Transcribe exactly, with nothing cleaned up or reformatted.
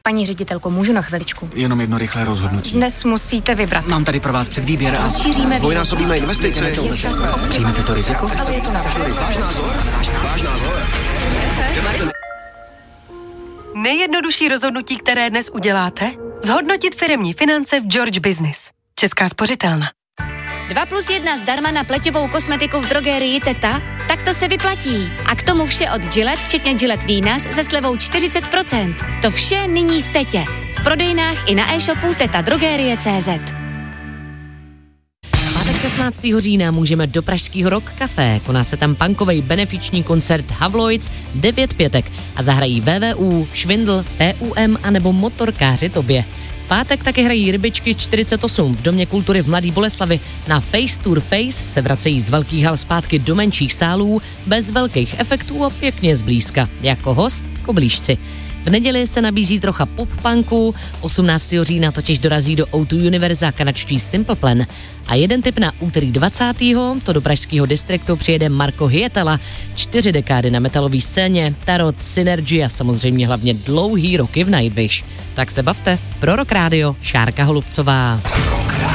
Paní ředitelko, můžu na chviličku? Jenom jedno rychlé rozhodnutí. Dnes musíte vybrat. Mám tady pro vás předvýběr a... Rozšíříme dvojnásobíme investice. Přijmete to riziko? Ale je to na vás. Váš názor? Váš názor? Nejjednodušší rozhodnutí, které dnes uděláte? Zhodnotit firemní finance v George Business. Česká spořitelna. Dva plus jedna zdarma na pleťovou kosmetiku v drogerii Teta? Tak to se vyplatí. A k tomu vše od Gillette, včetně Gillette Venus se slevou čtyřicet procent. To vše nyní v Tetě. V prodejnách i na e-shopu teta drogerie tečka cé zet. Pátek šestnáctého října můžeme do pražského Rock Café. Koná se tam punkovej benefiční koncert Havloids devět pětek a zahrají V V U, Švindl, P U M a nebo Motorkáři Tobě. V pátek taky hrají Rybičky čtyřicet osm v Domě kultury v Mladý Boleslavi. Na Face Tour Face se vracejí z velkých hal zpátky do menších sálů, bez velkých efektů a pěkně zblízka. Jako host Koblížci. V neděli se nabízí trocha pop-punku, osmnáctého října totiž dorazí do O dva Univerza kanadští Simple Plan. A jeden tip na úterý dvacátého to do pražského distriktu přijede Marko Hyetala. Čtyři dekády na metalové scéně, Tarot, Synergy a samozřejmě hlavně dlouhý roky v Nightwish. Tak se bavte. Pro Rock Radio, Šárka Holubcová.